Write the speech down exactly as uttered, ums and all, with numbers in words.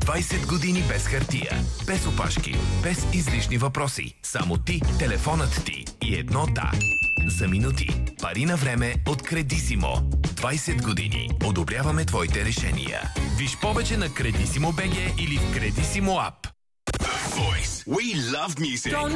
двайсет години без хартия, без опашки, без излишни въпроси. Само ти, телефонът ти и едно да. За минути. Пари на време от Кредисимо. двайсет години. Одобряваме твоите решения. Виж повече на Кредисимо БГ или в Кредисимо ап. The Voice. We love music.